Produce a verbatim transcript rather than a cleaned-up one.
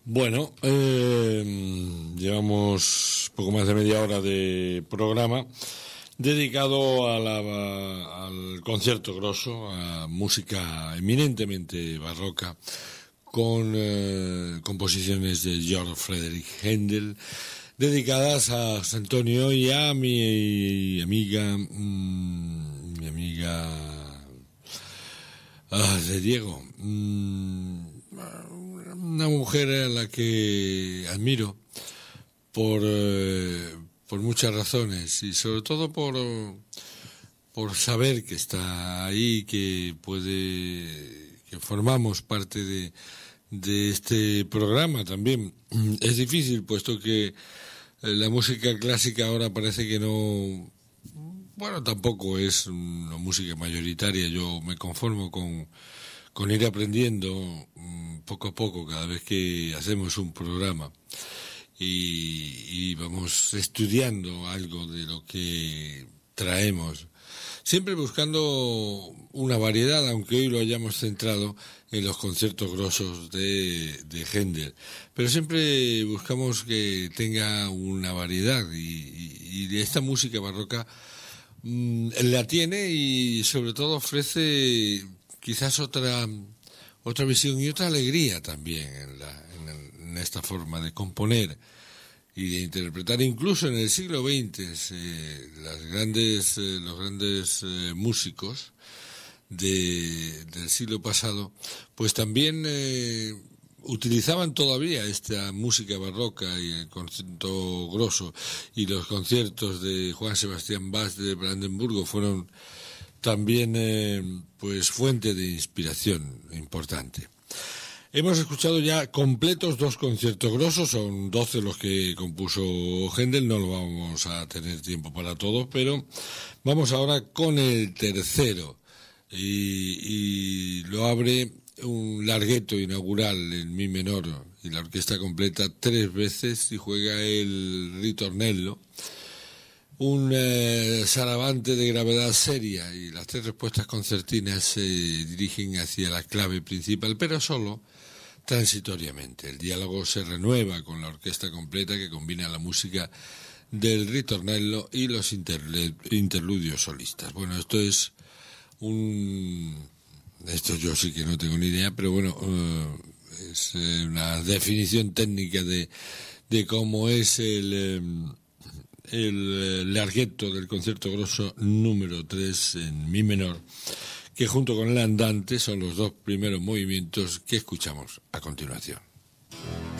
Bueno, eh, llevamos poco más de media hora de programa dedicado a la, al concierto grosso, a música eminentemente barroca, con eh, composiciones de Georg Friedrich Händel, dedicadas a San Antonio y a mi amiga, mmm, mi amiga ah, de Diego, mmm, una mujer a la que admiro por eh, por muchas razones y sobre todo por por saber que está ahí, que puede, que formamos parte de de este programa también. Es difícil, puesto que la música clásica ahora parece que no, bueno, tampoco es una música mayoritaria. Yo me conformo con con ir aprendiendo poco a poco cada vez que hacemos un programa y, y vamos estudiando algo de lo que traemos, siempre buscando una variedad, aunque hoy lo hayamos centrado en los conciertos grosos de, de Händel, pero siempre buscamos que tenga una variedad y, y, y esta música barroca mmm, la tiene y sobre todo ofrece quizás otra otra visión y otra alegría también en, la, en, en esta forma de componer y de interpretar. Incluso en el siglo veinte eh, las grandes eh, los grandes eh, músicos de, del siglo pasado pues también eh, utilizaban todavía esta música barroca y el concierto grosso, y los conciertos de Juan Sebastián Bach de Brandenburgo fueron también eh, pues fuente de inspiración importante. Hemos escuchado ya completos dos conciertos grosos, son doce los que compuso Händel, no lo vamos a tener tiempo para todos, pero vamos ahora con el tercero y, y lo abre un larghetto inaugural en mi menor y la orquesta completa tres veces y juega el ritornello, un eh, sarabande de gravedad seria, y las tres respuestas concertinas se dirigen hacia la clave principal, pero solo transitoriamente. El diálogo se renueva con la orquesta completa, que combina la música del ritornello y los interle- interludios solistas. Bueno, esto es un... esto yo sí que no tengo ni idea, pero bueno, uh, es eh, una definición técnica de, de cómo es el... Eh, el larghetto del concierto grosso número tres en mi menor, que junto con el andante son los dos primeros movimientos que escuchamos a continuación.